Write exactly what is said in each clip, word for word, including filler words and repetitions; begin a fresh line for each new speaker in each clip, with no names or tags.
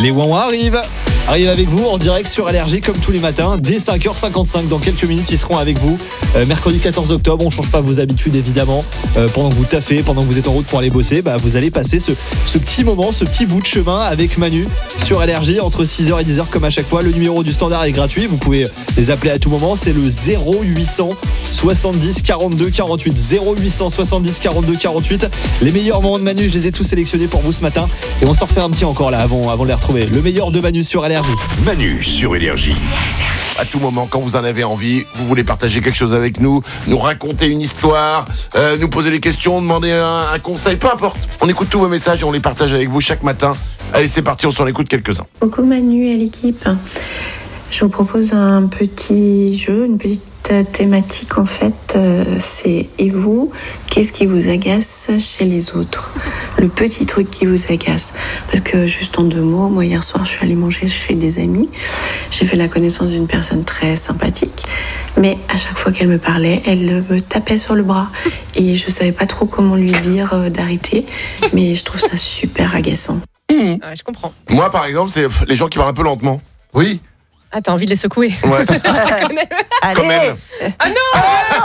Les Ouin-Ouin arrivent. Arrive avec vous en direct sur L R J comme tous les matins dès cinq heures cinquante-cinq. Dans quelques minutes ils seront avec vous euh, mercredi quatorze octobre. On ne change pas vos habitudes évidemment. euh, Pendant que vous taffez, pendant que vous êtes en route pour aller bosser, bah, vous allez passer ce, ce petit moment, ce petit bout de chemin avec Manu sur L R J entre six heures et dix heures comme à chaque fois. Le numéro du standard est gratuit, vous pouvez les appeler à tout moment. C'est le zéro huit cent soixante-dix quarante-deux quarante-huit zéro huit cent soixante-dix quarante-deux quarante-huit. Les meilleurs moments de Manu, je les ai tous sélectionnés pour vous ce matin. Et on s'en refait un petit encore là avant, avant de les retrouver. Le meilleur de Manu sur L R J.
Manu sur L R J. À tout moment, quand vous en avez envie, vous voulez partager quelque chose avec nous, nous raconter une histoire, euh, nous poser des questions, demander un, un conseil, peu importe. On écoute tous vos messages et on les partage avec vous chaque matin. Allez, c'est parti, on s'en écoute quelques-uns.
Coucou Manu et l'équipe. Je vous propose un petit jeu, une petite thématique en fait. Euh, c'est et vous, qu'est-ce qui vous agace chez les autres ? Le petit truc qui vous agace. Parce que juste en deux mots, moi hier soir je suis allée manger chez des amis. J'ai fait la connaissance d'une personne très sympathique. Mais à chaque fois qu'elle me parlait, elle me tapait sur le bras. Et je savais pas trop comment lui dire euh, d'arrêter. Mais je trouve ça super agaçant.
Mmh. Ouais, je comprends.
Moi, par exemple, c'est les gens qui parlent un peu lentement.
Oui.
Ah, t'as envie de les secouer.
Ouais.
Je te connais.
Allez.
Comme elle.
Ah non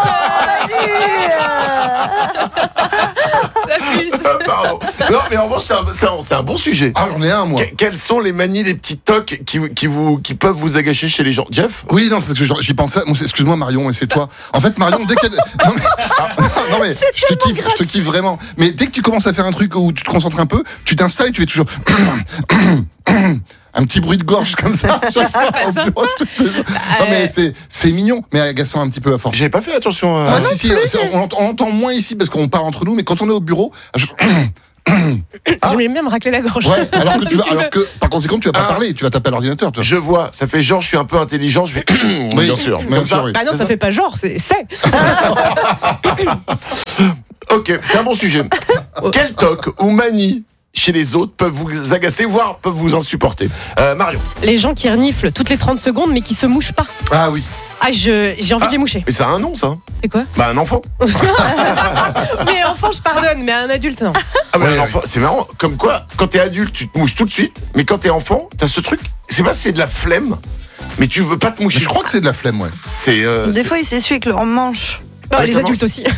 Ça pue, ça.
Ah, pardon. Non, mais en revanche, c'est un, c'est un, c'est un bon sujet.
Ah, j'en ai un, moi.
Que- quelles sont les manies, les petits tocs qui, qui, vous, qui peuvent vous agacer chez les gens ? Jeff ?
Oui, non, c'est parce que j'y pensais. Moi, c'est- excuse-moi, Marion, et c'est toi. En fait, Marion, dès qu'elle. Non, mais, non, mais je te kiffe, je te kiffe vraiment. Mais dès que tu commences à faire un truc où tu te concentres un peu, tu t'installes et tu fais toujours. Un petit bruit de gorge comme ça. Je sens au bureau, je te jure. Non, mais c'est, c'est mignon, mais agaçant un petit peu à force.
J'ai pas fait attention à...
Ah, si, si, c'est- on, l'entend- on l'entend moins ici parce qu'on parle entre nous, mais quand on est au bureau. Je...
J'aime bien me racler la gorge.
Ouais, alors que tu vas,
Si tu veux.
alors que par conséquent, tu vas pas
Ah.
parler, tu vas taper à l'ordinateur, toi.
Je vois, ça fait genre, je suis un peu intelligent, je vais...
Oui,
bien sûr.
bien
Comme
sûr,
ça.
oui.
Bah non, ça fait pas genre, c'est. c'est.
Ok, c'est un bon sujet. Quel toc ou manie chez les autres peuvent vous agacer, voire peuvent vous insupporter ? euh, Marion.
Les gens qui reniflent toutes les trente secondes mais qui se mouchent pas.
Ah oui.
Ah, je, j'ai envie
Ah.
de les moucher.
Mais ça a un nom, ça.
C'est quoi ?
Bah, un enfant.
Mais enfant, je pardonne, mais un adulte, non.
Ah, mais
Ouais,
un
ouais.
enfant, c'est marrant. Comme quoi, quand t'es adulte, tu te mouches tout de suite. Mais quand t'es enfant, t'as ce truc. C'est pas si c'est de la flemme, mais tu veux pas te moucher.
Mais je crois que c'est de la flemme, ouais.
C'est. euh,
Des
c'est-
fois, ils s'essuient avec leur manche.
Non,
Avec
les
la
adultes aussi.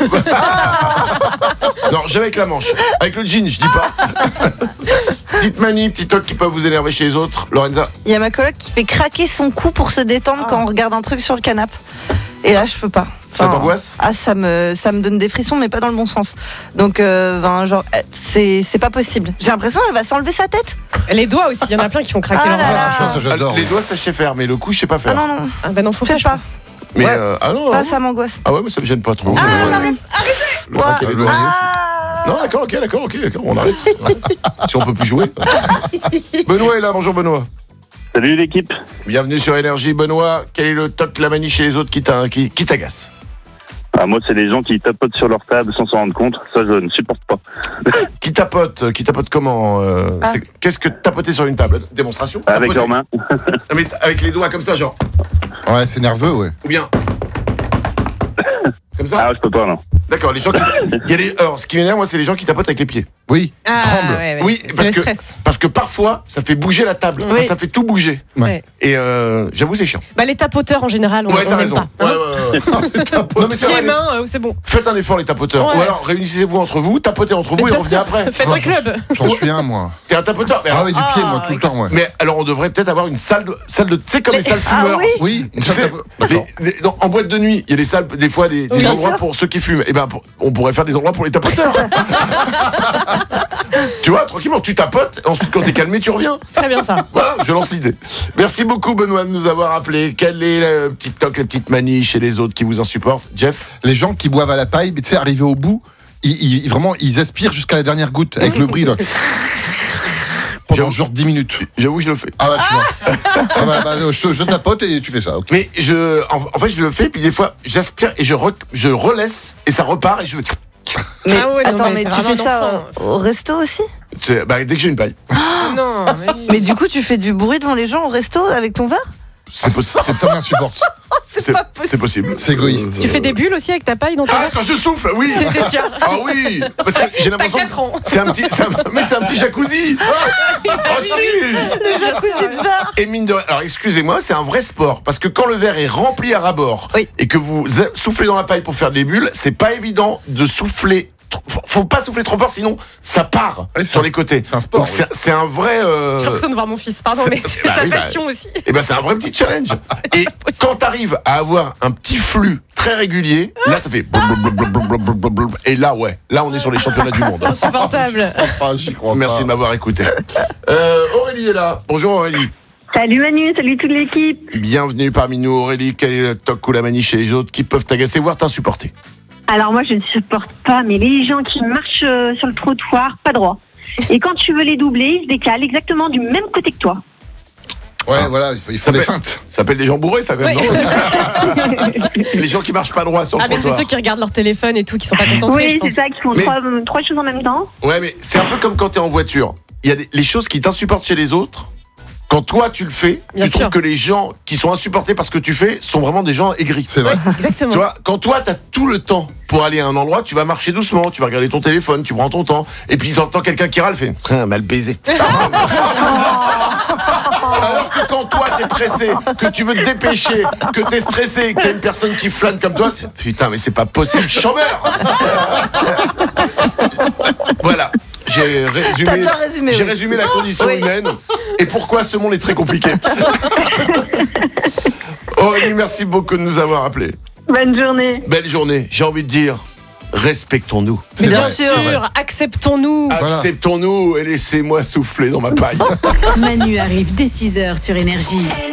Non, jamais avec la manche. Avec le jean, je dis pas. Petite manie, petit toc qui peuvent vous énerver chez les autres. Lorenza.
Il y a ma coloc qui fait craquer son cou pour se détendre quand on regarde un truc sur le canapé. Et là, je peux pas.
Ça
Enfin,
t'angoisse ?
Ah, ça me, ça me donne des frissons, mais pas dans le bon sens. Donc, euh, ben, genre, euh, c'est, c'est pas possible. J'ai l'impression qu'elle va s'enlever sa tête.
Les doigts aussi, il y en a plein qui font craquer
Ah
leurs
là
doigts.
là.
Je pense que j'adore.
Les doigts, ça je sais faire, mais le coup, je sais pas
Ah
faire.
non, non,
Ah bah non, faut
fais
faire, je
pas.
pense.
Mais
Ouais.
euh, ah non,
Ah,
non.
ça m'angoisse.
Ah ouais, mais ça me gêne pas trop.
Ah,
Euh,
arrête,
le craquer les doigts.
Ah.
Non, d'accord, ok, d'accord, ok, d'accord, on arrête. Si on peut plus jouer. Benoît est là, bonjour Benoît.
Salut l'équipe.
Bienvenue sur L R J. Benoît, quel est le toc, la manie chez les autres qui t'a- qui- qui t'agace ?
Ah, moi, c'est les gens qui tapotent sur leur table sans s'en rendre compte. Ça, je ne supporte pas.
Qui tapote Qui tapote comment euh,
Ah.
c'est- Qu'est-ce que tapoter sur une table ? Démonstration ?
Avec
Tapoter.
leurs mains.
Non, mais t- avec les doigts comme ça, genre.
Ouais, c'est nerveux, ouais.
Ou bien. Comme ça ?
Ah, je peux pas, non.
D'accord, les gens qui. Il y a les... Alors, ce qui m'énerve, moi, c'est les gens qui tapotent avec les pieds.
Oui.
Ah,
tremble.
ouais, ouais,
Oui,
c'est
parce
le
que-
stress.
Parce que parfois, ça fait bouger la table.
Oui.
Enfin, ça fait tout bouger.
Ouais.
Ouais.
Et euh, j'avoue, c'est chiant.
Bah, les tapoteurs en général, on
Ouais,
on
t'as
n'aime
raison.
pas.
Ouais,
Hein.
ouais, ouais. Non, mais c'est
Pieds,
vrai,
mains, euh, c'est bon.
faites un effort, les tapoteurs.
Ouais.
Ou alors, réunissez-vous entre vous, tapotez entre vous et
Bien
revenez
sûr.
après.
Faites
Ah,
un club.
J'en suis un, moi.
T'es un tapoteur. Mais,
Ah
alors,
oui, du pied, moi, tout le temps, ouais.
mais alors, on devrait peut-être avoir une salle de. Salle de tu sais, comme les,
Les-
salles
Ah
fumeurs.
oui.
Oui, une
Tu
salle
sais,
de- D'accord.
les- les- non, en boîte de nuit, il y a des salles, des fois, des, des
Oui,
endroits
sûr.
pour ceux qui fument. Et ben, pour- on pourrait faire des endroits pour les tapoteurs. Tu vois, tranquillement, tu tapotes, ensuite, quand t'es calmé, tu reviens.
Très bien ça.
Voilà, je lance l'idée. Merci beaucoup, Benoît, de nous avoir appelé. Quelle est la petite toc, la petite manie chez les autres qui vous insupportent ? Jeff ?
Les gens qui boivent à la paille, mais tu sais, arrivés au bout, ils, ils- vraiment, ils aspirent jusqu'à la dernière goutte avec le bruit, là. Pendant genre dix minutes.
J'avoue, je le fais.
Ah bah, tu vois. Ah bah, bah, je, je tapote et tu fais ça, ok.
Mais je, en, en fait, je le fais, puis des fois, j'aspire et je, re, je relaisse, et ça repart, et je fais.
Mais
Ah ouais, non,
attends,
mais
mais
t'es
tu
vraiment
fais
un
ça
enfant.
au, au resto aussi ?
C'est- Bah, dès que j'ai une paille.
Non, mais...
Mais du coup, tu fais du bruit devant les gens au resto avec ton verre ?
C'est possi-
ça,
c'est-
ça m'insupporte.
c'est- c'est possible.
C'est égoïste.
Tu fais des bulles aussi avec ta paille dans ton
Ah,
verre ?
quand je souffle, oui.
C'était sûr.
Ah oui, parce que j'ai l'impression
quatre ans.
que c'est un petit, c'est un- mais c'est un petit jacuzzi. Ah, si.
Je
Et mine de rien, alors excusez-moi, c'est un vrai sport parce que quand le verre est rempli à ras-bord
Oui.
et que vous soufflez dans la paille pour faire des bulles, c'est pas évident de souffler. Faut pas souffler trop fort, sinon ça part
Ouais, c'est
sur
un-
les côtés.
c'est un sport,
Donc,
oui.
C'est, c'est un vrai. euh,
J'ai l'impression de voir mon fils, pardon,
c'est-
mais c'est
bah
sa
oui, bah,
passion aussi.
Et ben c'est un vrai petit challenge. Et quand t'arrives à avoir un petit flux très régulier, là ça fait blablabla. Et là ouais, là on est sur les championnats du monde.
Insupportable.
Enfin, j'y crois
Merci
pas.
de m'avoir écouté. Euh, Aurélie est là. Bonjour Aurélie.
Salut Manu, salut toute l'équipe.
Bienvenue parmi nous Aurélie. Quel est le toc ou la manie chez les autres qui peuvent t'agacer, voire t'insupporter?
Alors moi je ne supporte pas, mais les gens qui marchent euh, sur le trottoir, pas droit. Et quand tu veux les doubler, ils se décalent exactement du même côté que toi.
Ouais, voilà, il faut, il faut
Ça
des
fait-
feintes.
Ça s'appelle des gens bourrés ça quand même,
Ouais.
non? Les gens qui marchent pas droit sur le
Ah, mais c'est
trottoir.
ceux qui regardent leur téléphone et tout, qui sont pas concentrés, je
Oui, c'est
pense.
ça, qui font
Mais-
trois, euh, trois choses en même temps.
Ouais, mais c'est un peu comme quand t'es en voiture. Il y a des, les choses qui t'insupportent chez les autres. Quand toi tu le fais,
Bien
tu
sûr.
trouves que les gens qui sont insupportés par ce que tu fais sont vraiment des gens aigris.
C'est vrai.
Exactement.
Tu vois, quand toi t'as tout le temps pour aller à un endroit, tu vas marcher doucement, tu vas regarder ton téléphone, tu prends ton temps, et puis t'entends quelqu'un qui râle, fait ah, mal baisé. Alors que quand toi t'es pressé, que tu veux te dépêcher, que t'es stressé, que t'as une personne qui flâne comme toi, c'est, putain mais c'est pas possible, chômeur. Voilà. J'ai
T'as
résumé,
bien résumé,
j'ai
oui.
résumé la condition
Oui.
humaine et pourquoi ce monde est très compliqué. Aurélie, merci beaucoup de nous avoir appelés.
Bonne journée.
Belle journée. J'ai envie de dire, respectons-nous.
C'est
Mais bien
vrai,
sûr,
c'est vrai.
acceptons-nous.
Voilà.
Acceptons-nous et laissez-moi souffler dans ma paille.
Manu arrive dès six heures sur Énergie.